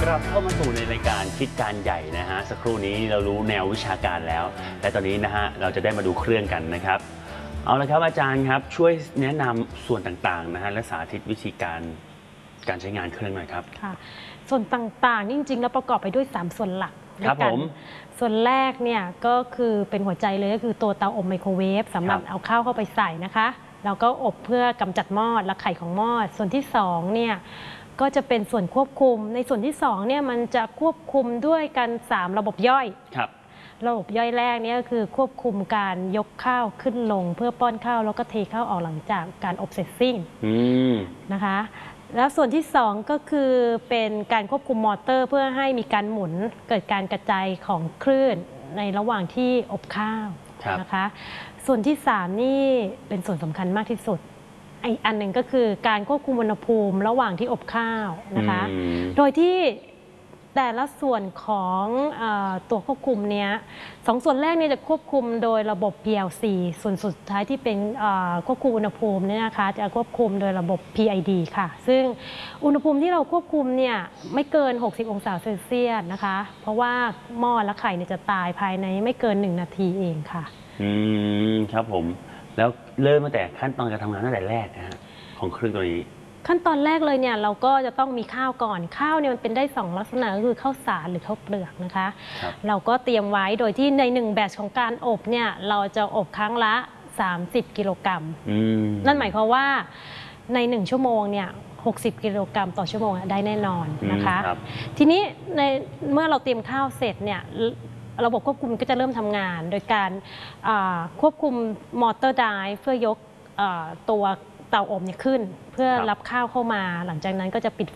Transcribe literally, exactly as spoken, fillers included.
กลับเข้ามาสู่ในรายการคิดการใหญ่นะฮะสักครู่นี้เรารู้แนววิชาการแล้วและตอนนี้นะฮะเราจะได้มาดูเครื่องกันนะครับเอาละครับอาจารย์ครับช่วยแนะนำส่วนต่างๆนะฮะและสาธิตวิธีการการใช้งานเครื่องหน่อยครับค่ะส่วนต่างๆจริงๆแล้วประกอบไปด้วยสามส่วนหลักครับผมส่วนแรกเนี่ยก็คือเป็นหัวใจเลยก็คือตัวเตาอบไมโครเวฟสำหรับเอาข้าวเข้าไปใส่นะคะแล้วก็อบเพื่อกำจัดมอดและไข่ของมอดส่วนที่สองเนี่ยก็จะเป็นส่วนควบคุมในส่วนที่สองเนี่ยมันจะควบคุมด้วยกันสามระบบย่อยครับระบบย่อยแรกเนี่ยก็คือควบคุมการยกข้าวขึ้นลงเพื่อป้อนข้าวแล้วก็เทข้าวออกหลังจากการอบเสร็จสิ้นนะคะแล้วส่วนที่สองก็คือเป็นการควบคุมมอเตอร์เพื่อให้มีการหมุนเกิดการกระจายของคลื่นในระหว่างที่อบข้าวนะคะส่วนที่สามนี่เป็นส่วนสำคัญมากที่สุดอีกอันหนึ่งก็คือการควบคุมอุณหภูมิระหว่างที่อบข้าวนะคะโดยที่แต่ละส่วนของตัวควบคุมเนี้ยสองส่วนแรกเนี่ยจะควบคุมโดยระบบ พี แอล ซี ส่วนสุดท้ายที่เป็นควบคุมอุณหภูมิเนี่ยนะคะจะควบคุมโดยระบบ พี ไอ ดี ค่ะซึ่งอุณหภูมิที่เราควบคุมเนี่ยไม่เกินหกสิบองศาเซลเซียสนะคะเพราะว่าหม้อและไข่เนี่ยจะตายภายในไม่เกินหนึ่งนาทีเองค่ะอืมครับผมแล้วเริ่มตั้งแต่ขั้นตอนการทำงานตั้งแต่แรกนะฮะของเครื่องตัวนี้ขั้นตอนแรกเลยเนี่ยเราก็จะต้องมีข้าวก่อนข้าวเนี่ยมันเป็นได้สองลักษณะก็คือข้าวสารหรือข้าวเปลือกนะคะเราก็เตรียมไว้โดยที่ในหนึ่งแบตช์ของการอบเนี่ยเราจะอบครั้งละสามสิบกิโลกรัมนั่นหมายความว่าในหนึ่งชั่วโมงเนี่ยหกสิบกิโลกรัมต่อชั่วโมงได้แน่นอนนะคะทีนี้ในเมื่อเราเตรียมข้าวเสร็จเนี่ยระบบควบคุมก็จะเริ่มทำงานโดยการควบคุมมอเตอร์ไดร์เพื่อยกตัวเตาอบเนี่ยขึ้นเพื่อรับข้าวเข้ามาหลังจากนั้นก็จะปิด